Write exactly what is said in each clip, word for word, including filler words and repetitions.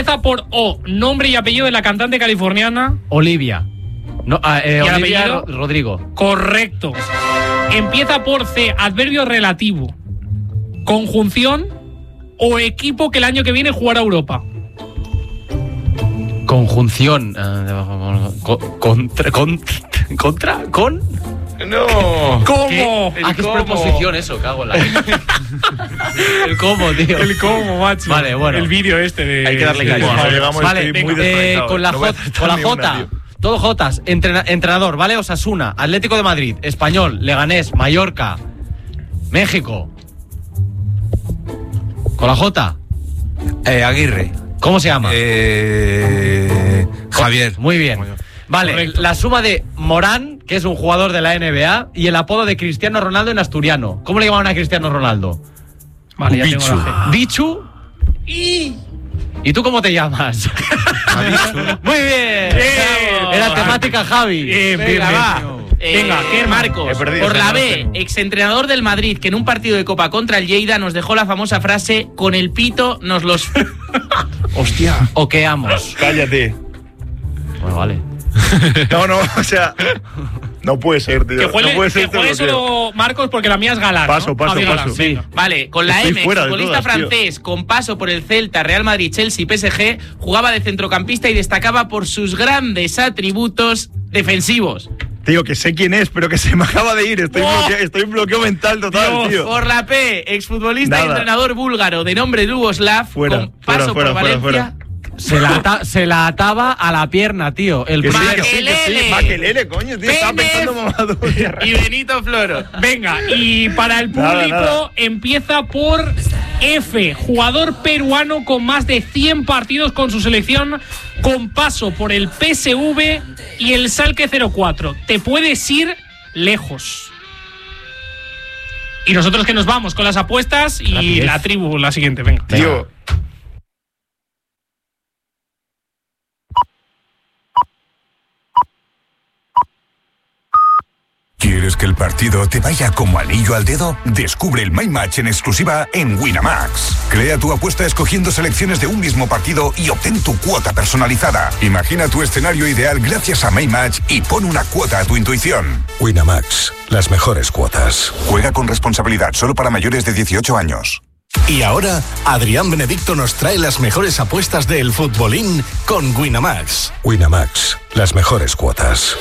Empieza por O, nombre y apellido de la cantante californiana. Olivia. No, uh, eh, ¿Y el Olivia apellido? Ro- Rodrigo. Correcto. Empieza por C, adverbio relativo. Conjunción o equipo que el año que viene jugará Europa. Conjunción. Uh, co- contra, contra. ¿Contra? ¿Con? No. ¿Cómo? Ah, que es preposición eso, cago en la... El cómo, tío. El cómo, macho. Vale, bueno. El vídeo este de... Hay que darle de- caña. Vale, Cuando llegamos Vale, estoy muy eh, desconectado. con la, No voy a J, acertar con la ni una, J. tío. Todo Jotas. Entrena- entrenador, ¿vale? Osasuna, Atlético de Madrid, Español, Leganés, Mallorca, México. Con la J. Eh, Aguirre. ¿Cómo se llama? Eh, Javier. Muy bien. Vale, Correcto. la suma de Morán, que es un jugador de la N B A, y el apodo de Cristiano Ronaldo en asturiano. ¿Cómo le llamaban a Cristiano Ronaldo? Vale, ya tengo Bichu. la G. Bichu. Y... ¿Y tú cómo te llamas? Muy bien. Bien. Era temática Javi. Bien, bien, Venga, bien. va. Eh, Venga, ¿qué, Marcos, He perdido, por la señor, B, tengo. exentrenador del Madrid, que en un partido de Copa contra el Lleida nos dejó la famosa frase: con el pito nos los... Hostia. Oqueamos. Cállate. Bueno, vale. No, no, o sea. No puede ser, tío. Que juegue, no puede ser que este juegue bloqueo. solo Marcos porque la mía es Galán. Paso, ¿no? paso, Javi Galán, paso. venga. Vale, con la Estoy M, fuera de futbolista todas, tío. francés con paso por el Celta, Real Madrid, Chelsea y P S G, jugaba de centrocampista y destacaba por sus grandes atributos defensivos. Tío, que sé quién es, pero que se me acaba de ir. Estoy, ¡Oh! bloqueo, estoy en bloqueo mental total, Dios, tío. Por la P, exfutbolista y Nada. entrenador búlgaro de nombre Lugoslav, Fuera, con fuera, paso fuera, por fuera, Valencia. fuera. Se la, ata- se la ataba a la pierna, tío. El Que sí, primero. que sí, que Makelele. sí. Makelele, coño, tío. Estaba Pérez. pensando mamado. Y Benito Floro. Venga, y para el público Nada, nada. empieza por F, jugador peruano con más de cien partidos con su selección, con paso por el P S V y el Schalke cero cuatro. Te puedes ir lejos. Y nosotros que nos vamos con las apuestas y Rapidez. la tribu, la siguiente, venga. Tío. ¿Quieres que el partido te vaya como anillo al dedo? Descubre el My Match en exclusiva en Winamax. Crea tu apuesta escogiendo selecciones de un mismo partido y obtén tu cuota personalizada. Imagina tu escenario ideal gracias a My Match y pon una cuota a tu intuición. Winamax, las mejores cuotas. Juega con responsabilidad solo para mayores de dieciocho años. Y ahora, Adrián Benedicto nos trae las mejores apuestas del futbolín con Winamax. Winamax, las mejores cuotas.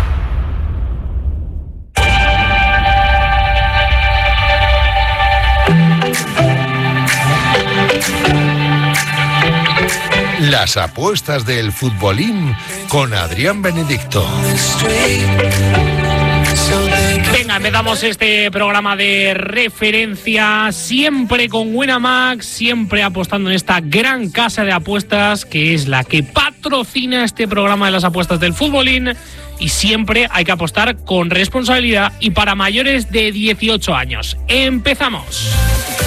Las apuestas del futbolín con Adrián Benedicto. Venga, empezamos este programa de referencia, siempre con Winamax, siempre apostando en esta gran casa de apuestas que es la que patrocina este programa de las apuestas del futbolín, y siempre hay que apostar con responsabilidad y para mayores de dieciocho años. ¡Empezamos!